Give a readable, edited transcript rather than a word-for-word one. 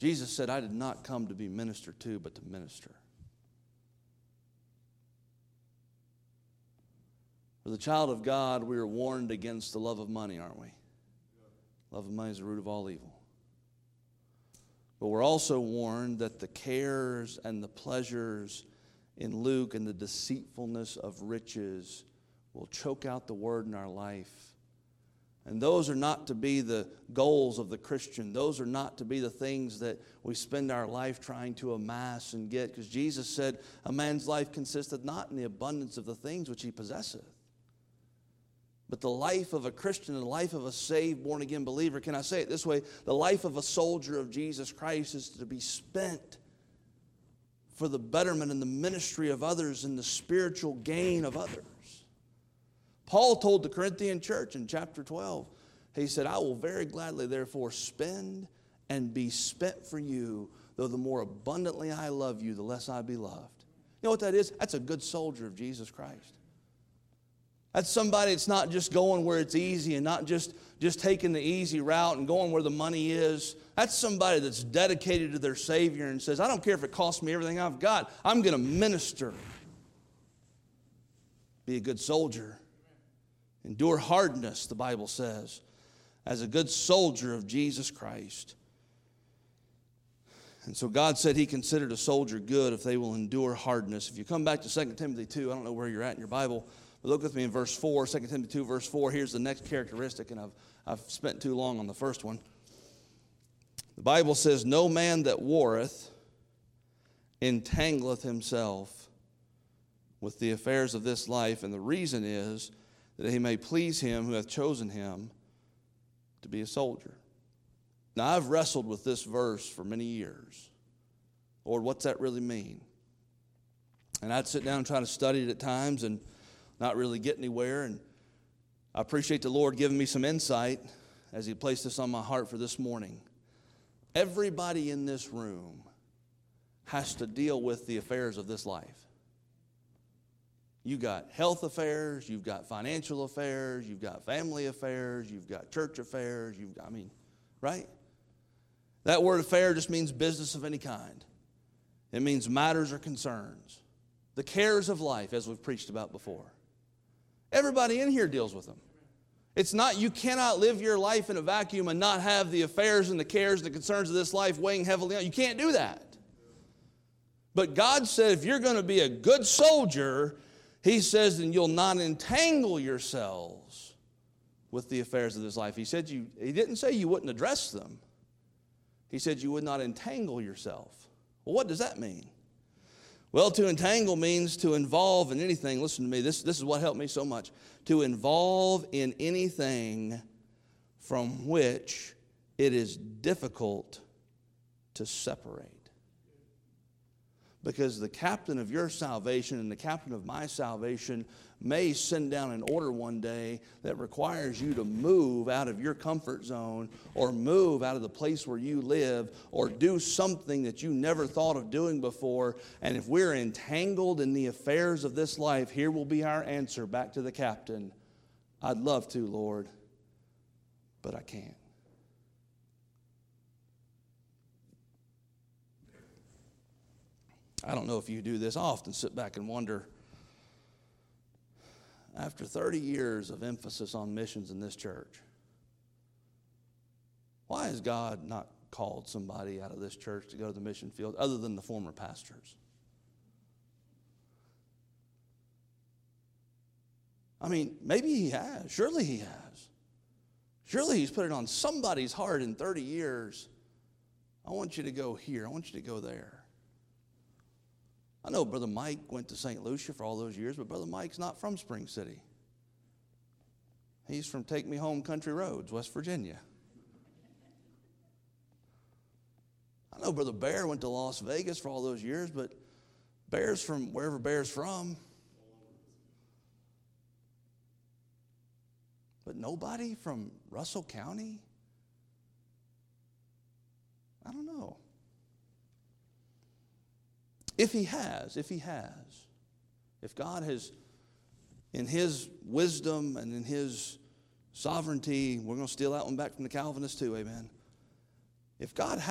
Jesus said, I did not come to be ministered to, but to minister. For the child of God, we are warned against the love of money, aren't we? Love of money is the root of all evil. But we're also warned that the cares and the pleasures in Luke and the deceitfulness of riches will choke out the word in our life. And those are not to be the goals of the Christian. Those are not to be the things that we spend our life trying to amass and get. Because Jesus said, a man's life consisteth not in the abundance of the things which he possesseth. But the life of a Christian, the life of a saved, born-again believer, can I say it this way? The life of a soldier of Jesus Christ is to be spent for the betterment and the ministry of others and the spiritual gain of others. Paul told the Corinthian church in chapter 12, he said, I will very gladly therefore spend and be spent for you, though the more abundantly I love you, the less I be loved. You know what that is? That's a good soldier of Jesus Christ. That's somebody that's not just going where it's easy and not just taking the easy route and going where the money is. That's somebody that's dedicated to their Savior and says, I don't care if it costs me everything I've got. I'm going to minister. Be a good soldier. Endure hardness, the Bible says, as a good soldier of Jesus Christ. And so God said he considered a soldier good if they will endure hardness. If you come back to 2 Timothy 2, I don't know where you're at in your Bible, but look with me in verse 4, 2 Timothy 2, verse 4. Here's the next characteristic, and I've spent too long on the first one. The Bible says, no man that warreth entangleth himself with the affairs of this life, and the reason is that he may please him who hath chosen him to be a soldier. Now, I've wrestled with this verse for many years. Lord, what's that really mean? And I'd sit down and try to study it at times and not really get anywhere. And I appreciate the Lord giving me some insight as he placed this on my heart for this morning. Everybody in this room has to deal with the affairs of this life. You've got health affairs, you've got financial affairs, you've got family affairs, you've got church affairs, right? That word affair just means business of any kind. It means matters or concerns. The cares of life, as we've preached about before. Everybody in here deals with them. It's not, you cannot live your life in a vacuum and not have the affairs and the cares and the concerns of this life weighing heavily on you. You can't do that. But God said if you're going to be a good soldier, he says, then you'll not entangle yourselves with the affairs of this life. He didn't say you wouldn't address them. He said you would not entangle yourself. Well, what does that mean? Well, to entangle means to involve in anything. Listen to me, this is what helped me so much. To involve in anything from which it is difficult to separate. Because the captain of your salvation and the captain of my salvation may send down an order one day that requires you to move out of your comfort zone or move out of the place where you live or do something that you never thought of doing before. And if we're entangled in the affairs of this life, here will be our answer back to the captain. I'd love to, Lord, but I can't. I don't know if you do this. I often sit back and wonder, after 30 years of emphasis on missions in this church, why has God not called somebody out of this church to go to the mission field other than the former pastors? I mean, maybe he has. Surely he has. Surely he's put it on somebody's heart in 30 years. I want you to go here. I want you to go there. I know Brother Mike went to St. Lucia for all those years, but Brother Mike's not from Spring City. He's from Take Me Home Country Roads, West Virginia. I know Brother Bear went to Las Vegas for all those years, but Bear's from wherever Bear's from. But nobody from Russell County? I don't know. If God has, in his wisdom and in his sovereignty, we're going to steal that one back from the Calvinists too, amen. If God